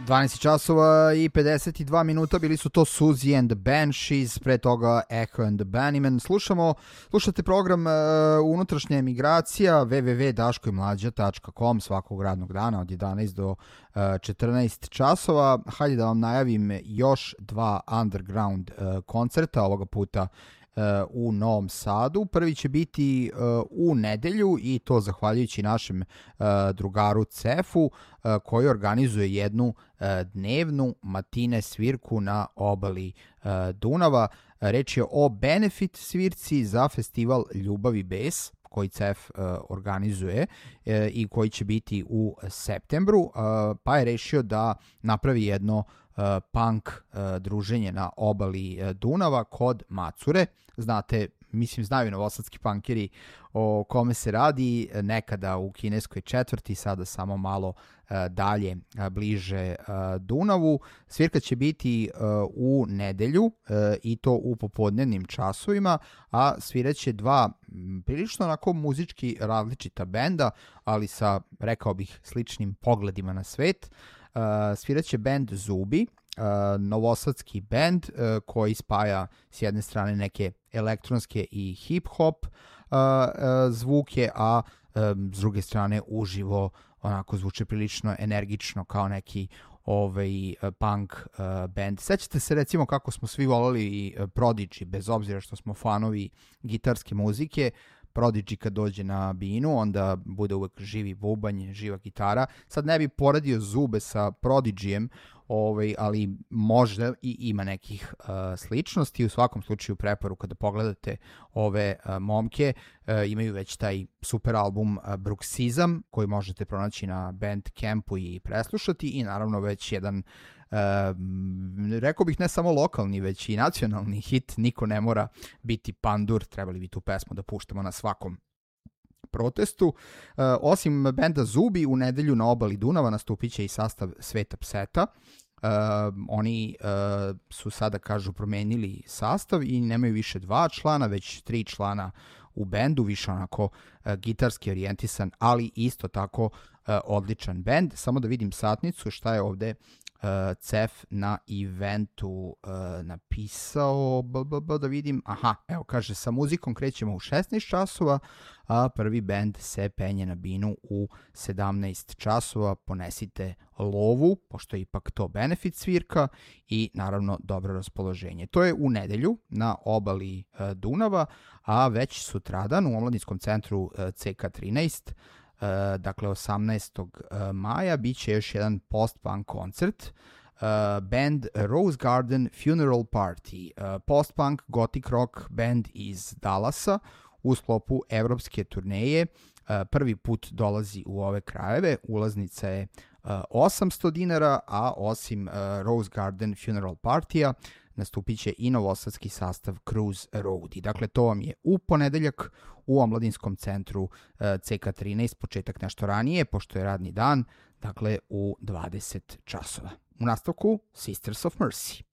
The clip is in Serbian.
12 časova i 52 minuta, bili su to Susie and the Banshees, pre toga Echo and the Bunnymen. Slušate program Unutrašnja emigracija, www.daškoimlađa.com svakog radnog dana od 11 do 14 časova. Hajde da vam najavim još dva underground koncerta, ovoga puta u Novom Sadu. Prvi će biti u nedelju i to zahvaljujući našem drugaru Cefu koji organizuje jednu dnevnu matine svirku na obali Dunava. Reč je o benefit svirci za festival Ljubav i bes koji CEF organizuje i koji će biti u septembru, pa je rešio da napravi jedno punk druženje na obali Dunava kod Macure. Znate, znaju novosadski punkeri o kome se radi, nekada u kineskoj četvrti, sada samo malo dalje, bliže Dunavu. Svirka će biti u nedelju i to u popodnevnim časovima, a sviraće dva prilično onako muzički različita benda, ali sa, rekao bih, sličnim pogledima na svet. Sviraće bend Zubi, novosadski bend koji spaja s jedne strane neke elektronske i hip-hop zvuke, a s druge strane uživo onako zvuče prilično energično kao neki punk band. Sećate se recimo kako smo svi voleli Prodigy, bez obzira što smo fanovi gitarske muzike. Prodigy kad dođe na binu, onda bude uvek živi bubanj, živa gitara. Sad ne bi poredio Zube sa Prodigyjem, ali možda i ima nekih sličnosti. U svakom slučaju preporuka da pogledate ove momke. Imaju već taj super album Bruxizam koji možete pronaći na Bandcampu i preslušati, i naravno već jedan rekao bih ne samo lokalni, već i nacionalni hit Niko ne mora biti pandur. Trebali bi tu pesmu da puštamo na svakom protestu. Osim benda Zubi, u nedelju na obali Dunava nastupit će i sastav Sveta Pseta. Oni su sada, kažu, promenili sastav i nemaju više 2 člana, već 3 člana u bendu, više onako gitarski orijentisan, ali isto tako odličan bend. Samo da vidim satnicu, šta je ovde CEF na eventu napisao, da vidim. Aha, evo kaže, sa muzikom krećemo u 16 časova, a prvi bend se penje na binu u 17 časova. Ponesite lovu, pošto je ipak to benefit svirka, i naravno dobro raspoloženje. To je u nedelju na obali Dunava, a već sutradan u omladinskom centru CK13, dakle 18. maja, bit će još jedan post-punk koncert. Band Rose Garden Funeral Party, post-punk gothic rock band iz Dallasa u sklopu evropske turneje. Prvi put dolazi u ove krajeve. Ulaznica je $800, a osim Rose Garden Funeral Partija nastupit će i novosadski sastav Cruise Road. I dakle, to vam je u ponedeljak u omladinskom centru CK13, početak nešto ranije, pošto je radni dan, dakle u 20 časova. U nastavku Sisters of Mercy.